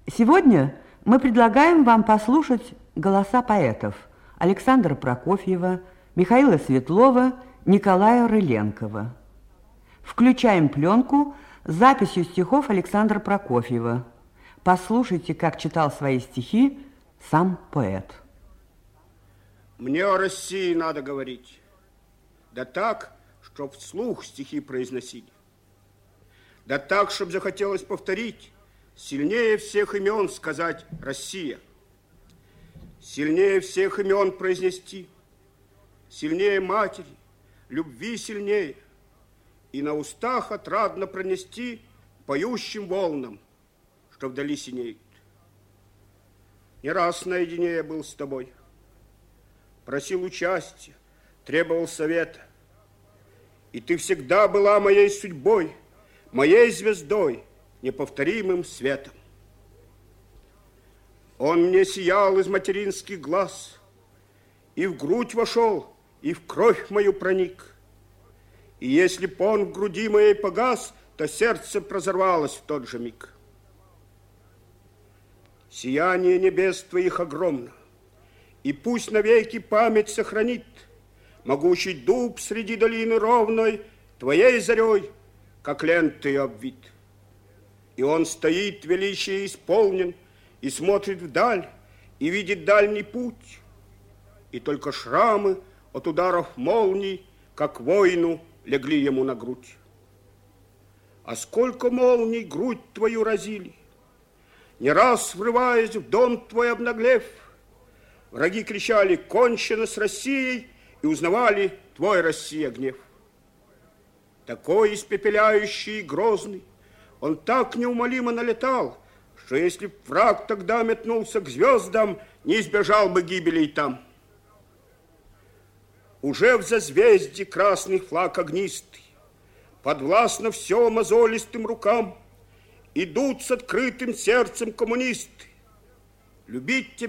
Сегодня мы предлагаем вам послушать голоса поэтов Александра Прокофьева, Михаила Светлова, Николая Рыленкова. Включаем пленку с записью стихов Александра Прокофьева. Послушайте, как читал свои стихи сам поэт. Мне о России надо говорить, да так, чтоб вслух стихи произносить, да так, чтоб захотелось повторить, сильнее всех имен сказать «Россия», сильнее всех имен произнести, сильнее матери, любви сильнее, и на устах отрадно пронести поющим волнам, что вдали синеют. Не раз наедине я был с тобой, просил участия, требовал совета, и ты всегда была моей судьбой, моей звездой, неповторимым светом. Он мне сиял из материнских глаз, и в грудь вошел, и в кровь мою проник. И если б он в груди моей погас, то сердце прозорвалось в тот же миг. Сияние небес твоих огромно, и пусть навеки память сохранит могучий дуб среди долины ровной, твоей зарей, как лентой обвит. И он стоит, величие исполнен, и смотрит вдаль, и видит дальний путь, и только шрамы от ударов молний, как воину, легли ему на грудь. А сколько молний грудь твою разили, не раз врываясь в дом твой обнаглев, враги кричали «Кончено с Россией!» и узнавали твой, Россия, гнев. Такой испепеляющий и грозный, он так неумолимо налетал, что если б враг тогда метнулся к звездам, не избежал бы гибели и там. Уже в созвездии красный флаг огнистый, подвластно все мозолистым рукам, идут с открытым сердцем коммунисты. Любить тебя